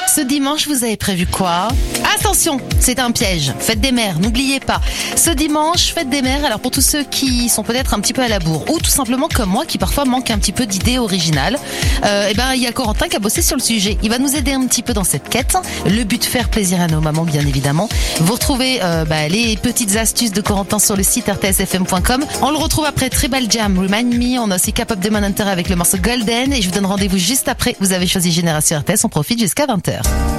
Ce dimanche, vous avez prévu quoi? Attention, c'est un piège. Fête des mères, n'oubliez pas. Ce dimanche, fête des mères. Alors pour tous ceux qui sont peut-être un petit peu à la bourre ou tout simplement comme moi qui parfois manque un petit peu d'idées originales, il y a Corentin qui a bossé sur le sujet. Il va nous aider un petit peu dans cette quête. Le but, faire plaisir à nos mamans, bien évidemment. Vous retrouvez les petites astuces de Corentin sur le site rtsfm.com. On le retrouve après Tribal Jam, Remind Me. On a aussi K-Pop Demon Hunter avec le morceau Golden. Et je vous donne rendez-vous juste après. Vous avez choisi Génération RTS. On profite jusqu'à 20h.